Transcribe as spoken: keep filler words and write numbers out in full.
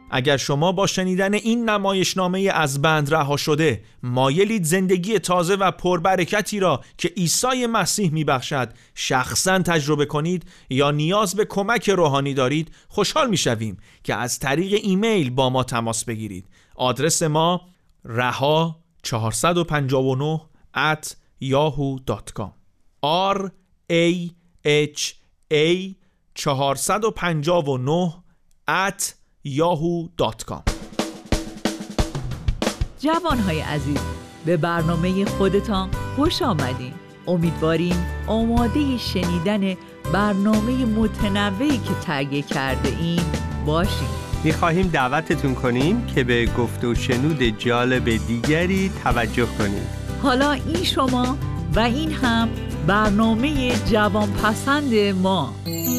اگر شما با شنیدن این نمایشنامه از بند رها شده مایلید زندگی تازه و پربرکتی را که عیسی مسیح میبخشد شخصاً تجربه کنید یا نیاز به کمک روحانی دارید، خوشحال میشویم که از طریق ایمیل با ما تماس بگیرید. آدرس ما رها چهارصد و پنجاه و نه ات یاهو دات کام r a h a چهارصد و پنجاه و نه ات یاهو دات کام. جوانهای عزیز، به برنامه خودتان خوش آمدین. امیدواریم آماده شنیدن برنامه متنوعی که تهیه کرده ایم باشیم. می‌خواهیم دعوتتون کنیم که به گفت و شنود جالب دیگری توجه کنید. حالا این شما و این هم برنامه جوان پسند ما.